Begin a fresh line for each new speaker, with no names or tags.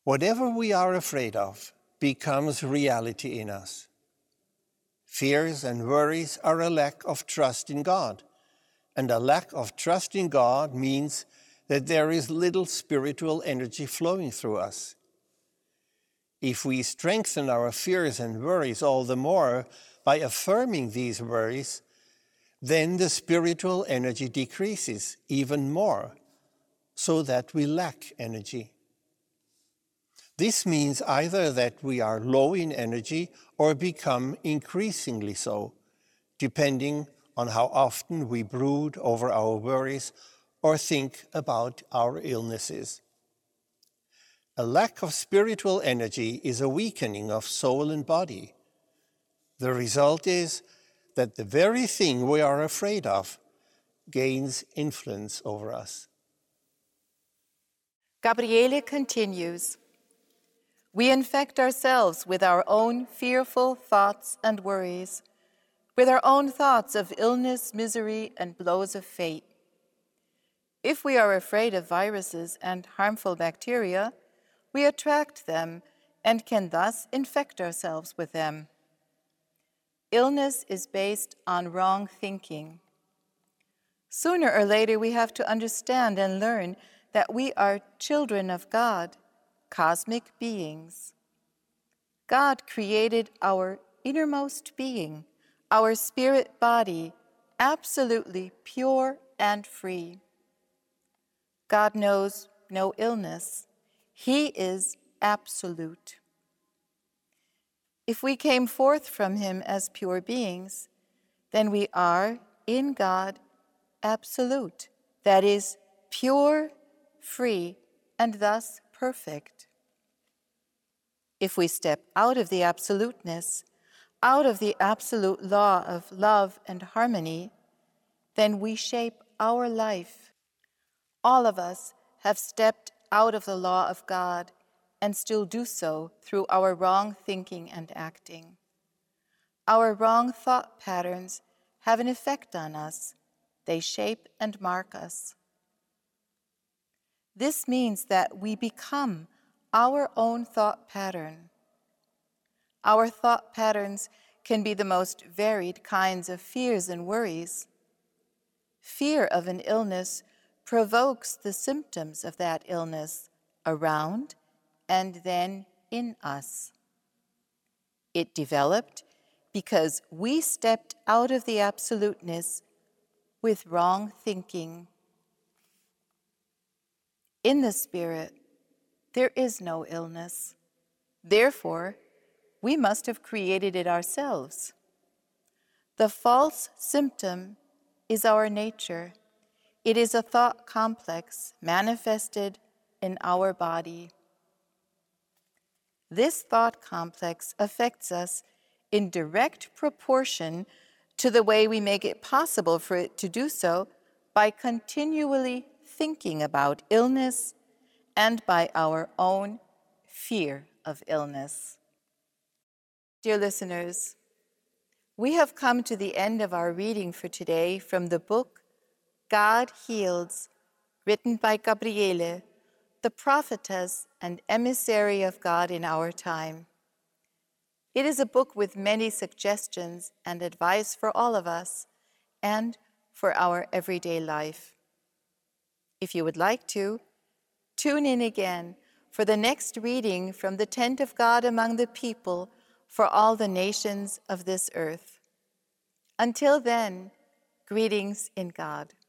Whatever we are afraid of becomes reality in us. Fears and worries are a lack of trust in God, and a lack of trust in God means that there is little spiritual energy flowing through us. If we strengthen our fears and worries all the more by affirming these worries, then the spiritual energy decreases even more, so that we lack energy. This means either that we are low in energy or become increasingly so, depending on how often we brood over our worries or think about our illnesses. A lack of spiritual energy is a weakening of soul and body. The result is that the very thing we are afraid of gains influence over us.
Gabriele continues, "We infect ourselves with our own fearful thoughts and worries, with our own thoughts of illness, misery, and blows of fate. If we are afraid of viruses and harmful bacteria, we attract them and can thus infect ourselves with them. Illness is based on wrong thinking. Sooner or later, we have to understand and learn that we are children of God, cosmic beings. God created our innermost being, our spirit body, absolutely pure and free. God knows no illness. He is absolute. If we came forth from him as pure beings, then we are, in God, absolute, that is, pure, free, and thus perfect. If we step out of the absoluteness, out of the absolute law of love and harmony, then we shape our life. All of us have stepped out of the law of God and still do so through our wrong thinking and acting. Our wrong thought patterns have an effect on us. They shape and mark us. This means that we become our own thought pattern. Our thought patterns can be the most varied kinds of fears and worries. Fear of an illness provokes the symptoms of that illness around and then in us. It developed because we stepped out of the absoluteness with wrong thinking. In the Spirit, there is no illness. Therefore, we must have created it ourselves. The false symptom is our nature. It is a thought complex manifested in our body. This thought complex affects us in direct proportion to the way we make it possible for it to do so by continually thinking about illness and by our own fear of illness. Dear listeners, we have come to the end of our reading for today from the book God Heals, written by Gabriele, the prophetess and emissary of God in our time. It is a book with many suggestions and advice for all of us and for our everyday life. If you would like to, tune in again for the next reading from the tent of God among the people for all the nations of this earth. Until then, greetings in God.